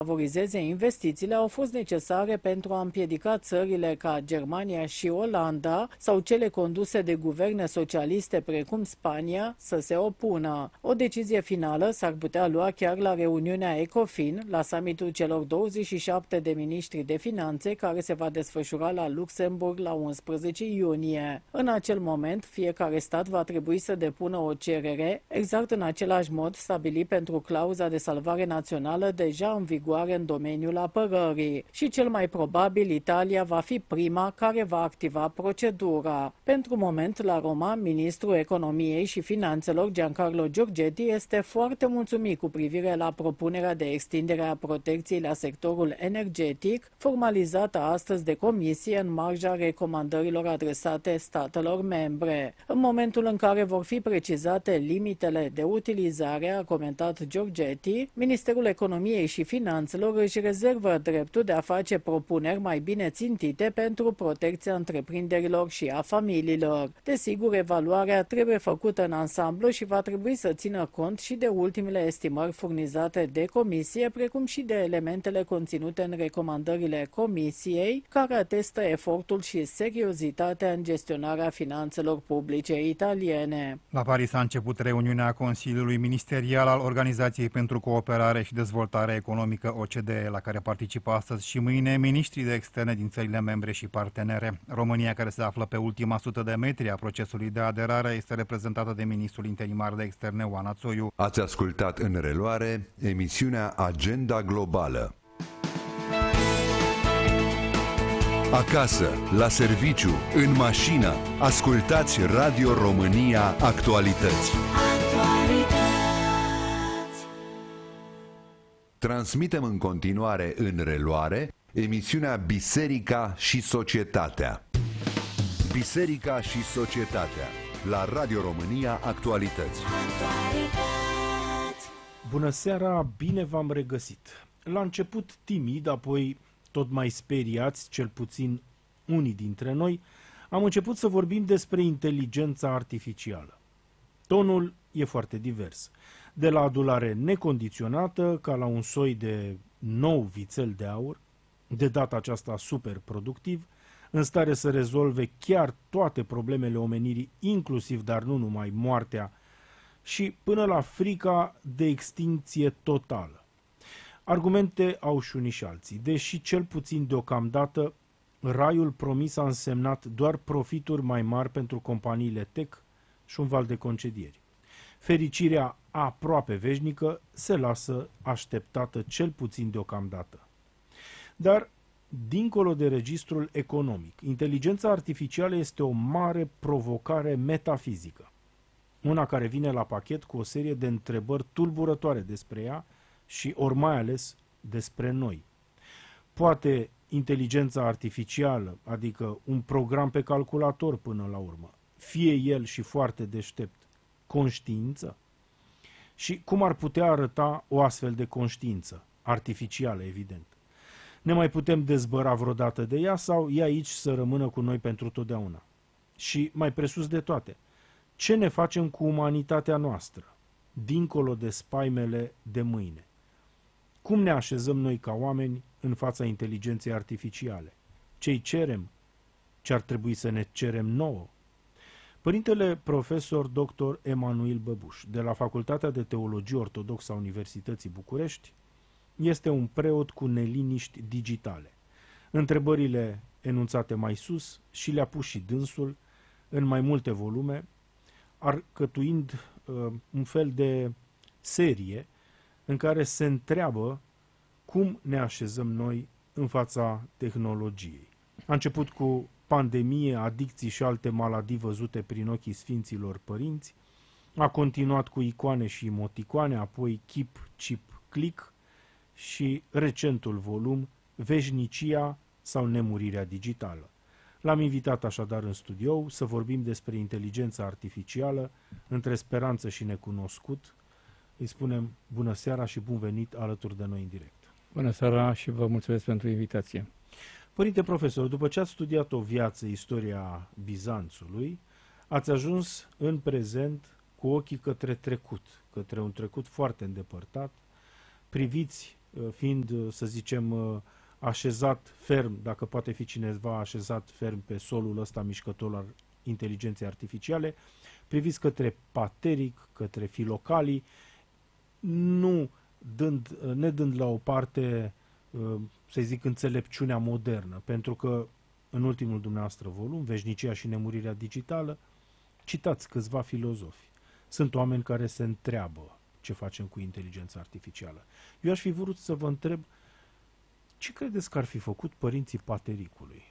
favorizeze investițiile au fost necesare pentru a împiedica țările ca Germania și Olanda sau cele conduse de guverne socialiste precum Spania să se opună. O decizie finală s-ar putea lua chiar la reuniunea ECOFIN, la summitul celor 27 de miniștri de finanțe care se va desfășura la Luxemburg la 11 iunie. În acel moment, fiecare stat va trebui să depună o cerere exact în același mod stabilit pentru clauza de salvare națională deja în vigoare în domeniul apărării și cel mai probabil Italia va fi prima care va activa procedura. Pentru moment, la Roma, ministrul economiei și finanțelor Giancarlo Giorgetti este foarte mulțumit cu privire la propunerea de extindere a protecției la sectorul energetic, formalizată astăzi de Comisie în marja recomandărilor adresate statelor membre. În momentul în care vor fi precizate limitele de utilizare, a comentat Giorgetti, Ministerul Economiei și Finanțelor își rezervă dreptul de a face propuneri mai bine țintite pentru protecția întreprinderilor și a familiilor. Desigur, evaluarea trebuie făcută în ansamblu și va trebui să țină cont și de ultimele estimări furnizate de Comisie, precum și de elementele conținute în recomandările Comisiei, care atestă efortul și seriozitatea în gestionarea finanțelor publice italiene. La Paris a început reuniunea Consiliului Ministerial al Organizației pentru Cooperare și Dezvoltare Economică OCDE, la care participă astăzi și mâine miniștrii de externe din țările membre și partenere. România, care se află pe ultima 100 de metri a procesului de aderare, este reprezentată de ministrul interimar de externe Oana Țoiu. Ați ascultat în reluare emisiunea Agenda Globală. Acasă, la serviciu, în mașină, ascultați Radio România Actualități. Transmitem în continuare în reluare emisiunea Biserica și Societatea. Biserica și Societatea, la Radio România Actualități. Bună seara, bine v-am regăsit. La început timid, apoi tot mai speriați, cel puțin unii dintre noi, am început să vorbim despre inteligența artificială. Tonul e foarte divers. De la adulare necondiționată, ca la un soi de nou vițel de aur, de data aceasta super productiv, în stare să rezolve chiar toate problemele omenirii, inclusiv, dar nu numai, moartea, și până la frica de extinție totală. Argumente au și unii și alții, deși cel puțin deocamdată raiul promis a însemnat doar profituri mai mari pentru companiile tech și un val de concedieri. Fericirea aproape veșnică se lasă așteptată cel puțin deocamdată. Dar, dincolo de registrul economic, inteligența artificială este o mare provocare metafizică. Una care vine la pachet cu o serie de întrebări tulburătoare despre ea și, ori mai ales, despre noi. Poate inteligența artificială, adică un program pe calculator până la urmă, fie el și foarte deștept, conștiință? Și cum ar putea arăta o astfel de conștiință? Artificială, evident. Ne mai putem dezbăra vreodată de ea sau e aici să rămână cu noi pentru totdeauna? Și mai presus de toate, ce ne facem cu umanitatea noastră, dincolo de spaimele de mâine? Cum ne așezăm noi ca oameni în fața inteligenței artificiale? Ce-i cerem? Ce ar trebui să ne cerem nouă? Părintele profesor dr. Emanuel Băbuș, de la Facultatea de Teologie Ortodoxă a Universității București, este un preot cu neliniști digitale. Întrebările enunțate mai sus și le-a pus și dânsul în mai multe volume, alcătuind un fel de serie în care se întreabă cum ne așezăm noi în fața tehnologiei. A început cu pandemie, adicții și alte maladii văzute prin ochii Sfinților Părinți, a continuat cu icoane și emoticoane, apoi chip, chip, click și recentul volum Veșnicia sau nemurirea digitală. L-am invitat așadar în studio să vorbim despre inteligența artificială, între speranță și necunoscut. Îi spunem bună seara și bun venit alături de noi în direct. Bună seara și vă mulțumesc pentru invitație. Părinte profesor, după ce ați studiat o viață, istoria Bizanțului, ați ajuns în prezent cu ochii către trecut, către un trecut foarte îndepărtat. Priviți fiind, să zicem, așezat ferm, dacă poate fi cineva așezat ferm pe solul ăsta mișcător al inteligenței artificiale, priviți către Pateric, către Filocalii, ne dând la o parte, să zic, înțelepciunea modernă, pentru că în ultimul dumneavoastră volum, Veșnicia și nemurirea digitală, citați câțiva filozofi. Sunt oameni care se întreabă ce facem cu inteligența artificială. Eu aș fi vrut să vă întreb ce credeți că ar fi făcut părinții Patericului?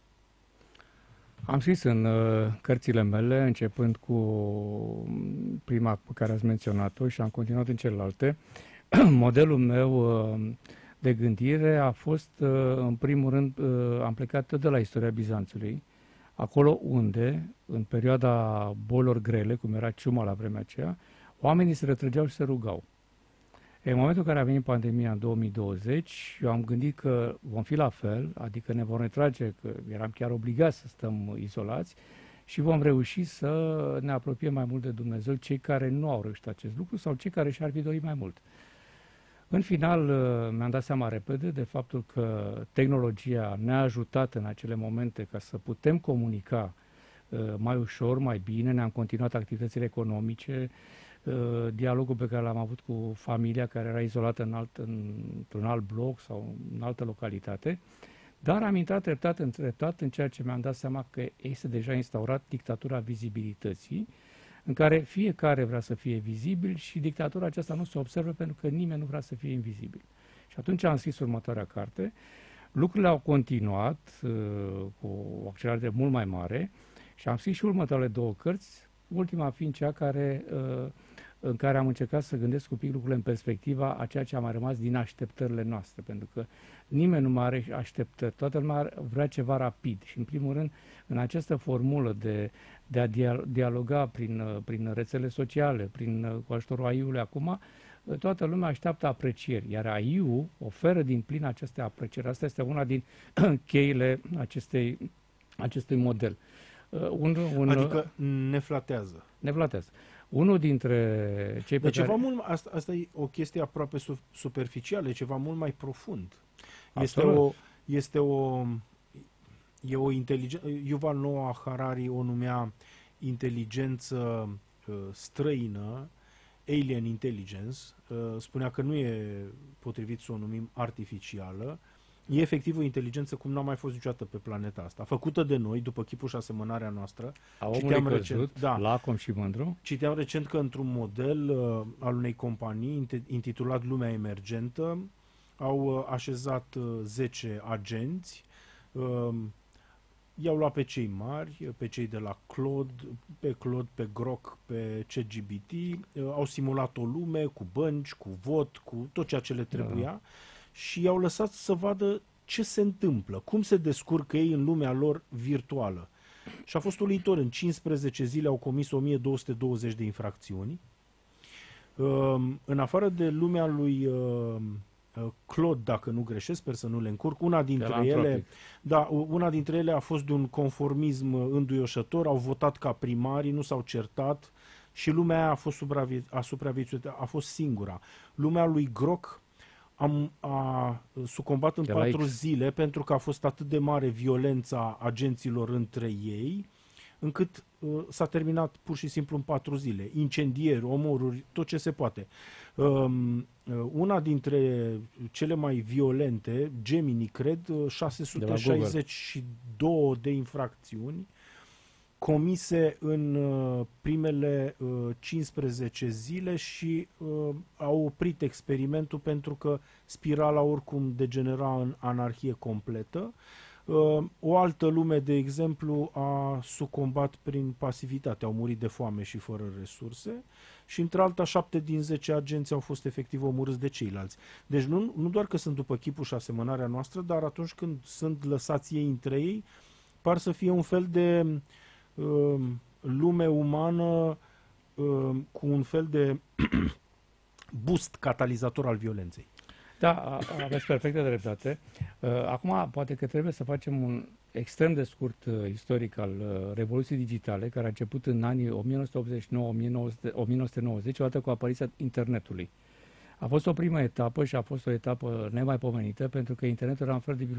Am scris în cărțile mele, începând cu prima pe care ați menționat-o și am continuat în celelalte. Modelul meu de gândire a fost, în primul rând, am plecat tot de la istoria Bizanțului, acolo unde, în perioada bolilor grele, cum era ciuma la vremea aceea, oamenii se retrăgeau și se rugau. În momentul în care a venit pandemia în 2020, eu am gândit că vom fi la fel, adică ne vom retrage, că eram chiar obligați să stăm izolați și vom reuși să ne apropiem mai mult de Dumnezeu, cei care nu au reușit acest lucru sau cei care și-ar fi dorit mai mult. În final, mi-am dat seama repede de faptul că tehnologia ne-a ajutat în acele momente ca să putem comunica mai ușor, mai bine, ne-am continuat activitățile economice, dialogul pe care l-am avut cu familia care era izolată într-un alt bloc sau în altă localitate, dar am intrat treptat în ceea ce mi-am dat seama că este deja instaurat dictatura vizibilității, în care fiecare vrea să fie vizibil și dictatura aceasta nu se observă pentru că nimeni nu vrea să fie invizibil. Și atunci am scris următoarea carte. Lucrurile au continuat cu o accelerare mult mai mare și am scris și următoarele două cărți, ultima fiind cea în care am încercat să gândesc un pic lucrurile în perspectiva a ceea ce a mai rămas din așteptările noastre, pentru că nimeni nu mai are așteptări, toată lumea vrea ceva rapid și, în primul rând, în această formulă de a dialoga prin rețele sociale, cu ajutorul AI-ului acum, toată lumea așteaptă aprecieri, iar AI-ul oferă din plin aceste aprecieri. Asta este una din cheile acestui model. Adică ne flatează. Ne flatează. Unul dintre cei pe care... Asta e o chestie aproape superficială, e ceva mult mai profund. E o inteligență... Yuval Noah Harari o numea inteligență străină, alien intelligence, spunea că nu e potrivit să o numim artificială, e efectiv o inteligență cum n-a mai fost niciodată pe planeta asta, făcută de noi, după chipul și asemănarea noastră. A omului căzut, lacom și mândru. Citeam recent că într-un model al unei companii intitulat Lumea Emergentă au așezat 10 agenți, i-au luat pe cei mari, pe cei de la Claude, pe Grok, pe ChatGPT, au simulat o lume cu bănci, cu vot, cu tot ceea ce le trebuia și i-au lăsat să vadă ce se întâmplă, cum se descurcă ei în lumea lor virtuală. Și a fost uluitor, în 15 zile au comis 1220 de infracțiuni. În afară de lumea lui Claude, dacă nu greșesc, sper să nu le încurc, una dintre ele a fost de un conformism înduioșător, au votat ca primarii, nu s-au certat și lumea aia a supraviețuit, a fost singura. Lumea lui Grok a sucombat în 4 zile pentru că a fost atât de mare violența agenților între ei, încât s-a terminat pur și simplu în 4 zile. Incendieri, omoruri, tot ce se poate. Una dintre cele mai violente, Gemini, cred, 662 de infracțiuni comise în primele 15 zile și au oprit experimentul pentru că spirala oricum degenera în anarhie completă. O altă lume, de exemplu, a sucombat prin pasivitate, au murit de foame și fără resurse și într-alta 7 din 10 agenți au fost efectiv omorâți de ceilalți. Deci nu doar că sunt după chipul și asemănarea noastră, dar atunci când sunt lăsați ei între ei, par să fie un fel de lume umană cu un fel de boost catalizator al violenței. Da, aveți perfectă dreptate. Acum, poate că trebuie să facem un extrem de scurt istoric al Revoluției Digitale, care a început în anii 1989-1990, odată cu apariția internetului. A fost o primă etapă și a fost o etapă nemaipomenită, pentru că internetul era un fel de